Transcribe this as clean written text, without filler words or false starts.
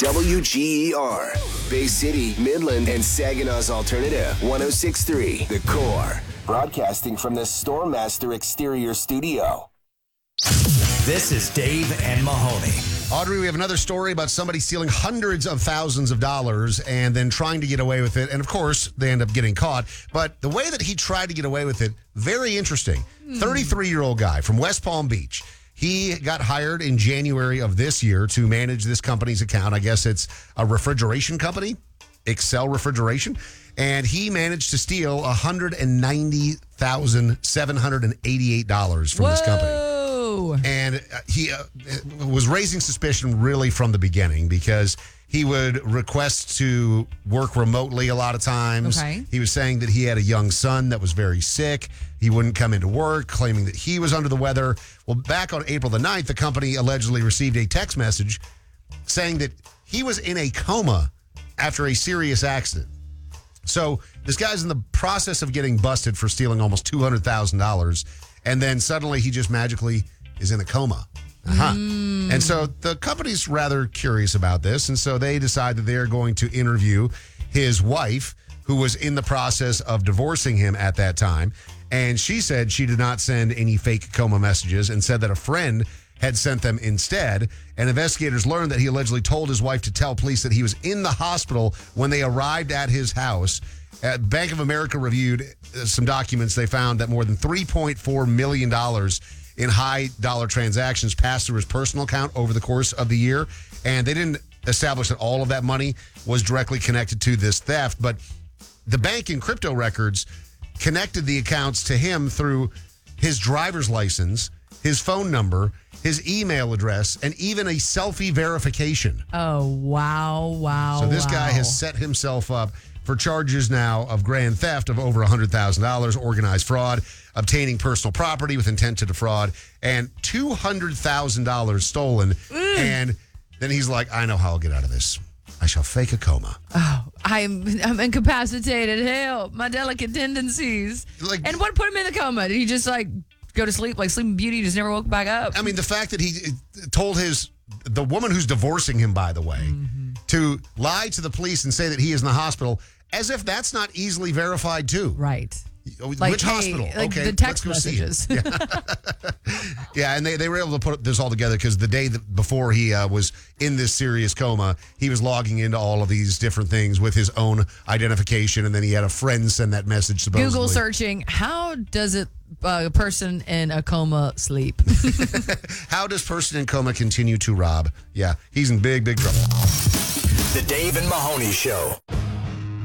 WGER, Bay City, Midland, and Saginaw's Alternative, 106.3, The Core. Broadcasting from the Stormmaster Exterior Studio. This is Dave and Mahoney. Audrey, we have another story about somebody stealing hundreds of thousands of dollars and then trying to get away with it. And of course, they end up getting caught. But the way that he tried to get away with it, very interesting. 33-year-old guy from West Palm Beach. He got hired in January of this year to manage this company's account. I guess it's a refrigeration company, Excel Refrigeration. And he managed to steal $190,788 from this company. And he was raising suspicion really from the beginning because he would request to work remotely a lot of times. Okay. He was saying that he had a young son that was very sick. He wouldn't come into work, claiming that he was under the weather. Well, back on April the 9th, the company allegedly received a text message saying that he was in a coma after a serious accident. So this guy's in the process of getting busted for stealing almost $200,000. And then suddenly he just magically is in a coma. And so the company's rather curious about this. And so they decide that they're going to interview his wife, who was in the process of divorcing him at that time. And she said she did not send any fake coma messages and said that a friend had sent them instead. And investigators learned that he allegedly told his wife to tell police that he was in the hospital when they arrived at his house. Bank of America reviewed some documents. They found that more than $3.4 million in high-dollar transactions passed through his personal account over the course of the year. And they didn't establish that all of that money was directly connected to this theft. But the bank in crypto records connected the accounts to him through his driver's license, his phone number, his email address, and even a selfie verification. Oh, wow. So this guy has set himself up for charges now of grand theft of over $100,000, organized fraud, obtaining personal property with intent to defraud, and $200,000 stolen. And then he's like, I know how I'll get out of this. I shall fake a coma. Oh, I'm incapacitated. Help, my delicate tendencies. And what put him in the coma? Did he just go to sleep, like Sleeping Beauty, just never woke back up? I mean, the fact that he told the woman who's divorcing him, by the way, to lie to the police and say that he is in the hospital, as if that's not easily verified too. Right. Which hospital? Okay, the let's text go messages. See it. Yeah, and they were able to put this all together because the day before he was in this serious coma, he was logging into all of these different things with his own identification, and then he had a friend send that message supposedly. Google searching, how does a person in a coma sleep? How does person in coma continue to rob? Yeah, he's in big, big trouble. The Dave and Mahoney Show.